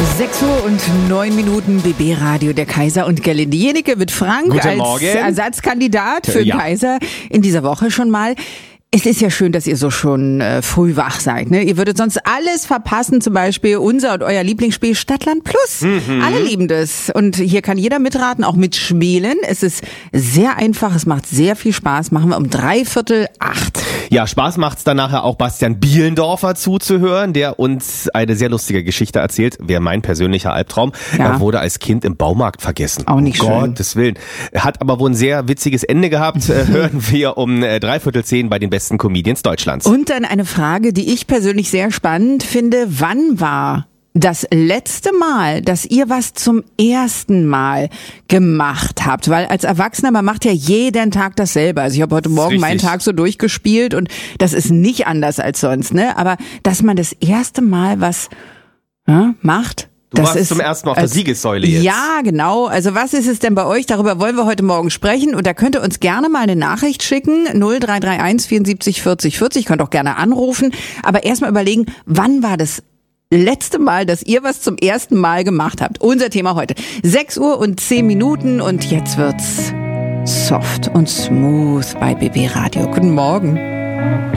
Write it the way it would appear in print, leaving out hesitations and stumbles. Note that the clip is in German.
6:09 BB Radio, der Kaiser und Gerlinde Jenecke mit Frank Guten als Morgen. Ersatzkandidat für den Ja. Kaiser in dieser Woche schon mal. Es ist ja schön, dass ihr so schon früh wach seid. Ne? Ihr würdet sonst alles verpassen, zum Beispiel unser und euer Lieblingsspiel Stadtland Plus. Alle lieben das. Und hier kann jeder mitraten, auch mitspielen. Es ist sehr einfach, es macht sehr viel Spaß. Machen wir um 7:45. Ja, Spaß macht's dann nachher auch Bastian Bielendorfer zuzuhören, der uns eine sehr lustige Geschichte erzählt. Wäre mein persönlicher Albtraum. Ja. Er wurde als Kind im Baumarkt vergessen. Auch nicht schön. Gottes Willen. Hat aber wohl ein sehr witziges Ende gehabt. Hören wir um 9:45 bei den besten Comedians Deutschlands. Und dann eine Frage, die ich persönlich sehr spannend finde. Wann war das letzte Mal, dass ihr was zum ersten Mal gemacht habt? Weil als Erwachsener, man macht ja jeden Tag dasselbe. Also ich habe heute Morgen meinen Tag so durchgespielt und das ist nicht anders als sonst, ne? Aber dass man das erste Mal was macht, Du das warst ist zum ersten Mal auf der Siegessäule jetzt. Ja, genau. Also was ist es denn bei euch? Darüber wollen wir heute Morgen sprechen. Und da könnt ihr uns gerne mal eine Nachricht schicken. 0331 74 40 40. Könnt auch gerne anrufen. Aber erstmal überlegen, wann war das letzte Mal, dass ihr was zum ersten Mal gemacht habt? Unser Thema heute. 6:10 und jetzt wird's soft und smooth bei BB Radio. Guten Morgen.